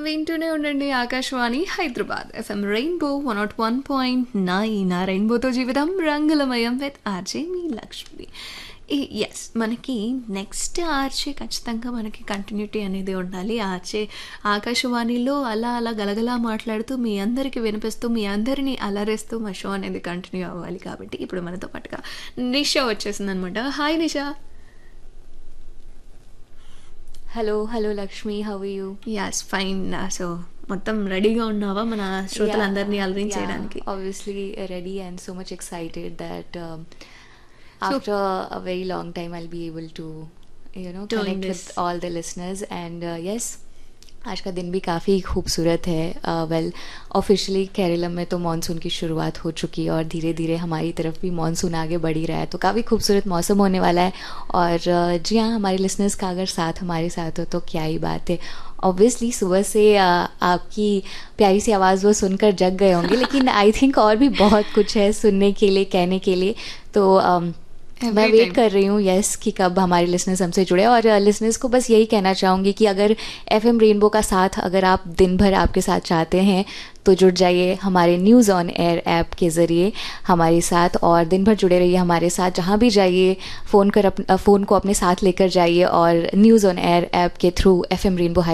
వింటూనే ఉండండి Akashvani Hyderabad FM rainbow 101.9 ఆ రెయిన్బోతో జీవితం రంగులమయం with RJ me Lakshmi. Yes, మనకి నెక్స్ట్ ఆర్జే ఖచ్చితంగా మనకి కంటిన్యూటీ అనేది ఉండాలి. ఆర్జే ఆకాశవాణిలో అలా అలా గలగలా మాట్లాడుతూ మీ అందరికీ వినిపిస్తూ మీ అందరినీ అలరేస్తూ మా షో అనేది కంటిన్యూ అవ్వాలి. కాబట్టి ఇప్పుడు మనతో పాటుగా నిషా వచ్చేసింది అనమాట. Hi Nisha. Hello Lakshmi, how are you? As fine. So మొత్తం రెడీగా ఉన్నావా మన శ్రోతలందరినీ అలరించేయడానికి? Obviously ready and so much excited that after a very long time I'll be able to Doing connect this. with all the listeners and yes, आज का दिन भी काफ़ी खूबसूरत है. वेल ऑफिशियली केरला में तो मानसून की शुरुआत हो चुकी है और धीरे धीरे हमारी तरफ भी मानसून आगे बढ़ ही रहा है, तो काफ़ी खूबसूरत मौसम होने वाला है. और जी हाँ, हमारे लिसनर्स का अगर साथ हमारे साथ हो तो क्या ही बात है. ऑब्वियसली सुबह से आपकी प्यारी सी आवाज़ वो सुनकर जग गए होंगे, लेकिन आई थिंक और भी बहुत कुछ है सुनने के लिए, कहने के लिए. तो मैं वेट कर रही हूँ यस कि कब हमारे लिसनर्स हमसे जुड़े. और लिसनर्स को बस यही कहना चाहूँगी कि अगर एफएम रेनबो का साथ अगर आप दिन भर आपके साथ चाहते हैं तो जुड़ जाइए हमारे न्यूज़ ऑन एयर ऐप के ज़रिए हमारे साथ, और दिन भर जुड़े रहिए हमारे साथ. जहाँ भी जाइए फ़ोन को अपने साथ लेकर जाइए और न्यूज़ ऑन एयर ऐप के थ्रू एफएम रेनबो